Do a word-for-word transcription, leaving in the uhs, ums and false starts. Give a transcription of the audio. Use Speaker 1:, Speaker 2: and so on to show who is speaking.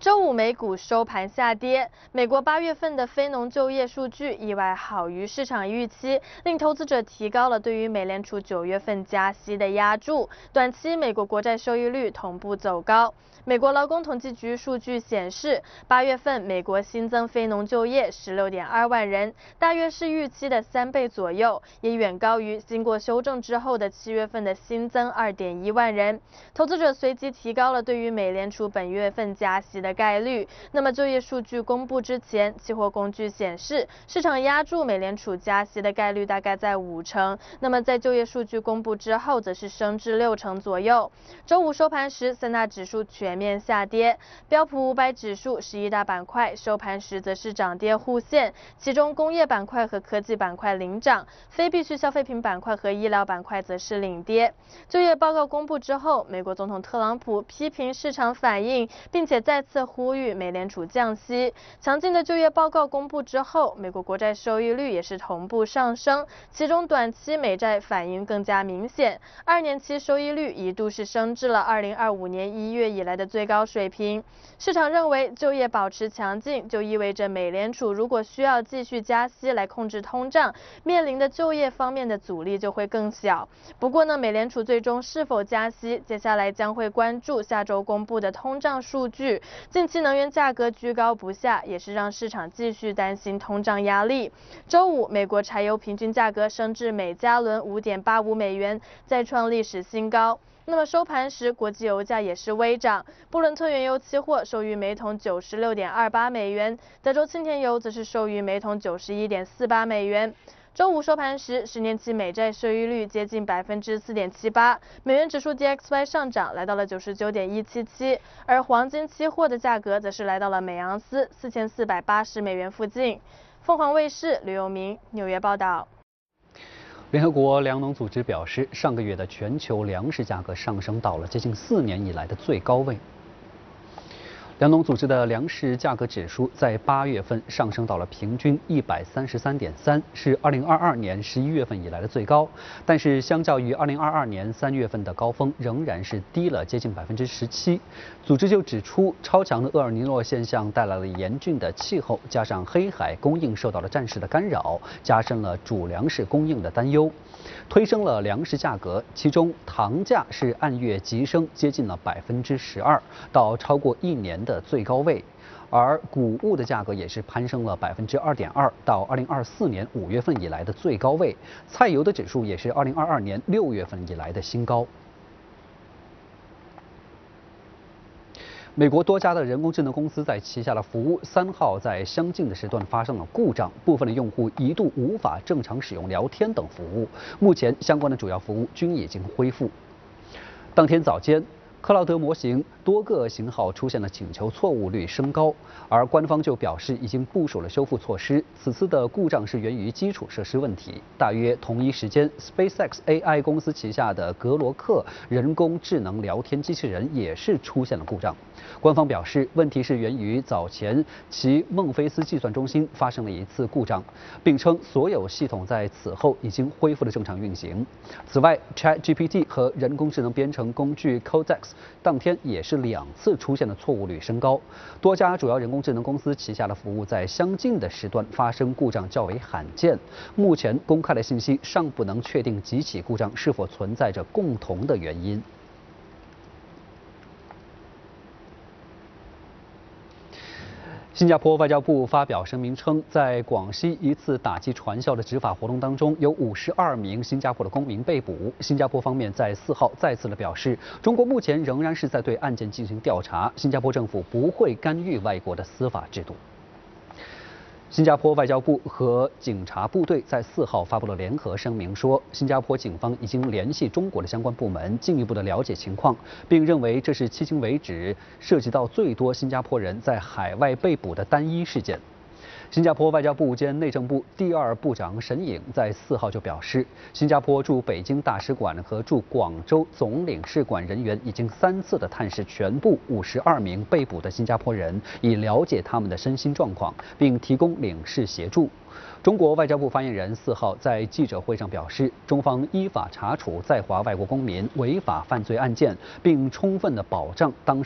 Speaker 1: 周五美股收盘下跌，美国八月份的非农就业数据意外好于市场预期，令投资者提高了对于美联储九月份加息的押注，短期美国国债收益率同步走高。美国劳工统计局数据显示，八月份美国新增非农就业十六点二万人，大约是预期的三倍左右，也远高于经过修正之后的七月份的新增二点一万人。投资者随即提高了对于美联储本月份加息的概率。那么就业数据公布之前，期货工具显示，市场押注美联储加息的概率大概在五成。那么在就业数据公布之后，则是升至六成左右。周五收盘时，三大指数全面下跌，标普五百指数十一大板块收盘时则是涨跌互现，其中工业板块和科技板块领涨，非必需消费品板块和医疗板块则是领跌。就业报告公布之后，美国总统特朗普批评市场反应，并且再次呼吁美联储降息。强劲的就业报告公布之后，美国国债收益率也是同步上升，其中短期美债反应更加明显，二年期收益率一度是升至了二零二五年一月以来的最高水平。市场认为就业保持强劲，就意味着美联储如果需要继续加息来控制通胀，面临的就业方面的阻力就会更小。不过呢，美联储最终是否加息，接下来将会关注下周公布的通胀数据。近期能源价格居高不下，也是让市场继续担心通胀压力。周五，美国柴油平均价格升至每加仑 五点八五美元，再创历史新高。那么收盘时，国际油价也是微涨，布伦特原油期货收于每桶 九十六点二八美元，德州轻甜油则是收于每桶 九十一点四八美元。周五收盘时，十年期美债收益率接近 百分之四点七八， 美元指数 D X Y 上涨来到了 九十九点一七七， 而黄金期货的价格则是来到了每盎司四千四百八十美元附近。凤凰卫视吕有明纽约报道。
Speaker 2: 联合国粮农组织表示，上个月的全球粮食价格上升到了接近四年以来的最高位。粮农组织的粮食价格指数在八月份上升到了平均一百三十三点三，是二零二二年十一月份以来的最高。但是相较于二零二二年三月份的高峰，仍然是低了接近百分之十七。组织就指出，超强的厄尔尼诺现象带来了严峻的气候，加上黑海供应受到了战事的干扰，加深了主粮食供应的担忧，推升了粮食价格。其中糖价是按月急升接近了百分之十二，到超过一年的最高位，而谷物的价格也是攀升了百分之二点二，到二零二四年五月份以来的最高位。菜油的指数也是二零二二年六月份以来的新高。美国多家的人工智能公司在旗下的服务三号在相近的时段发生了故障，部分的用户一度无法正常使用聊天等服务。目前相关的主要服务均已经恢复。当天早间，克劳德模型多个型号出现了请求错误率升高，而官方就表示已经部署了修复措施。此次的故障是源于基础设施问题。大约同一时间 ，SpaceX A I 公司旗下的格罗克人工智能聊天机器人也是出现了故障。官方表示，问题是源于早前其孟菲斯计算中心发生了一次故障，并称所有系统在此后已经恢复了正常运行。此外 ，ChatGPT 和人工智能编程工具 Codex 当天也是两次出现了错误率升高。多家主要人工智能公司旗下的服务在相近的时段发生故障较为罕见。目前公开的信息尚不能确定几起故障是否存在着共同的原因。新加坡外交部发表声明称，在广西一次打击传销的执法活动当中，有五十二名新加坡的公民被捕。新加坡方面在四号再次的表示，中国目前仍然是在对案件进行调查，新加坡政府不会干预外国的司法制度。新加坡外交部和警察部队在四号发布了联合声明，说新加坡警方已经联系中国的相关部门，进一步的了解情况，并认为这是迄今为止涉及到最多新加坡人在海外被捕的单一事件。新加坡外交部兼内政部第二部长沈颖在四号就表示，新加坡驻北京大使馆和驻广州总领事馆人员已经三次的探视全部五十二名被捕的新加坡人，以了解他们的身心状况，并提供领事协助。中国外交部发言人四号在记者会上表示，中方依法查处在华外国公民违法犯罪案件，并充分的保障当